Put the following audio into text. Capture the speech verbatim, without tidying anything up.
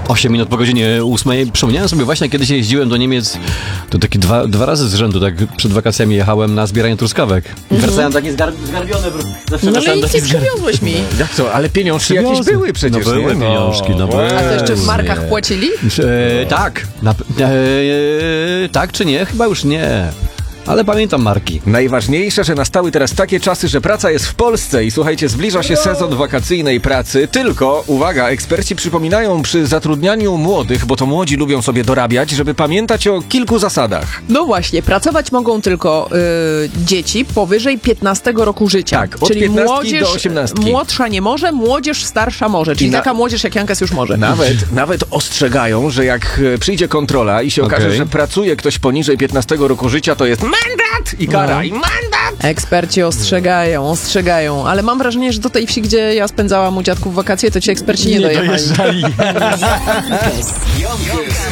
osiem minut po godzinie ósmej. Przypomniałem sobie właśnie, kiedyś jeździłem do Niemiec, to takie dwa, dwa razy z rzędu, tak przed wakacjami jechałem na zbieranie truskawek. I wracałem taki zgar zgarbiony. Zawsze no ale nic nie przywiozłeś mi. Jak to? Ale pieniążki jakieś były przecież. No były nie? pieniążki, no były. A to jeszcze w markach płacili? E, tak. Na, e, tak czy nie? Chyba już nie. Ale pamiętam marki. Najważniejsze, że nastały teraz takie czasy, że praca jest w Polsce i słuchajcie, zbliża się sezon wakacyjnej pracy, tylko, uwaga, eksperci przypominają przy zatrudnianiu młodych, bo to młodzi lubią sobie dorabiać, żeby pamiętać o kilku zasadach. No właśnie, pracować mogą tylko y, dzieci powyżej piętnastego roku życia. Tak, od czyli piętnastki młodzież do osiemnastki. Młodsza nie może, młodzież starsza może. Czyli I na- taka młodzież jak Jankas już może. Nawet, nawet ostrzegają, że jak e, przyjdzie kontrola i się okaże, Okej. że pracuje ktoś poniżej piętnastego roku życia, to jest mandat i kara, No. i mandat! Eksperci ostrzegają, ostrzegają, ale mam wrażenie, że do tej wsi, gdzie ja spędzałam u dziadków wakacje, to ci eksperci nie, dojechali. Jąkes